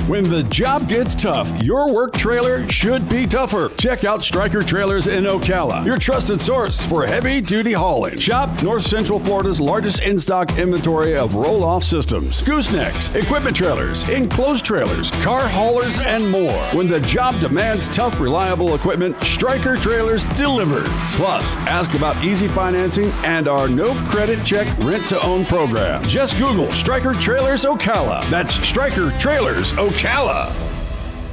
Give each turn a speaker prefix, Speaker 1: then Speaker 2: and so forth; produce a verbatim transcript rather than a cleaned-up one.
Speaker 1: When the job gets tough, your work trailer should be tougher. Check out Stryker Trailers in Ocala, your trusted source for heavy-duty hauling. Shop North Central Florida's largest in-stock inventory of roll-off systems, goosenecks, equipment trailers, enclosed trailers, car haulers, and more. When the job demands tough, reliable equipment, Stryker Trailers delivers. Plus, ask about easy financing and our no-credit check rent-to-own program. Just Google Stryker Trailers Ocala. That's Stryker Trailers Ocala.